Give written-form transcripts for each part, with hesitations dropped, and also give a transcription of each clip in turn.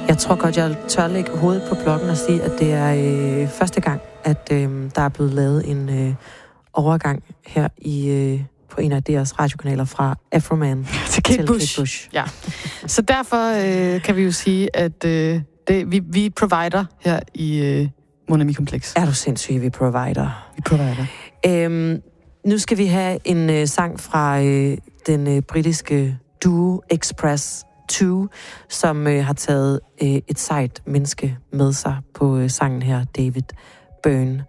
Jeg tror godt, jeg tør lægge hovedet på blokken og sige, at det er første gang, at der er blevet lavet en overgang her på en af deres radiokanaler fra Afroman til Kate Bush. Ja. Så derfor kan vi jo sige, at vi provider her i Monami Kompleks. Er du sindssyg, vi provider? Vi provider. Nu skal vi have en sang fra den britiske duo Express 2, som har taget et sejt menneske med sig på sangen her, David Byrne.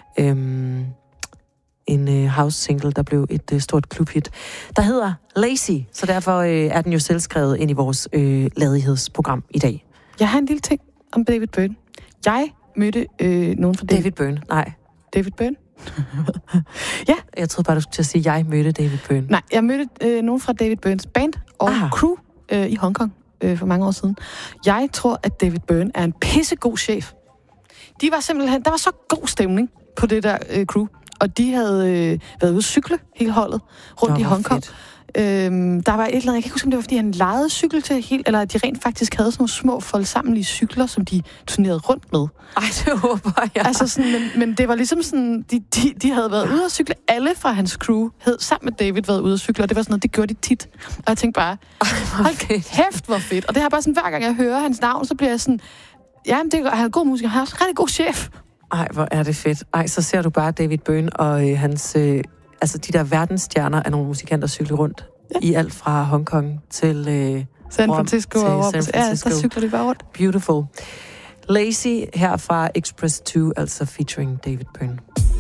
En house-single, der blev et stort klubhit, der hedder Lazy, så derfor er den jo selvskrevet ind i vores ladighedsprogram i dag. Jeg har en lille ting om David Byrne. Jeg mødte nogen fra David Byrne, nej. David Byrne? Ja. Jeg troede bare, du skulle til at sige, at jeg mødte David Byrne. Nej, jeg mødte nogen fra David Byrnes band og crew i Hongkong for mange år siden. Jeg tror, at David Byrne er en pissegod chef. Der var så god stemning på det der crew, og de havde været ude at cykle hele holdet rundt i Hongkong. Der var et eller andet, jeg kan ikke huske, om det var, fordi han lejede cykel til eller at de rent faktisk havde sådan nogle små foldsammelige cykler, som de turnerede rundt med. Ej, det håber jeg. Altså sådan, men det var ligesom sådan, de havde været ude at cykle. Alle fra hans crew havde sammen med David været ude at cykle, og det var sådan noget, det gjorde de tit. Og jeg tænkte bare, hold kæft, hvor fedt. Og det har bare sådan, hver gang jeg hører hans navn, så bliver jeg sådan, jamen, han er god musiker, han er også en rigtig god chef. Ej, hvor er det fedt. Ej, så ser du bare David Byrne og hans, de der verdensstjerner af nogle musikanter cykle rundt. Ja. I alt fra Hongkong til San Francisco. Ja, der cykler de bare rundt. Beautiful. Lazy her fra Express 2, altså featuring David Byrne.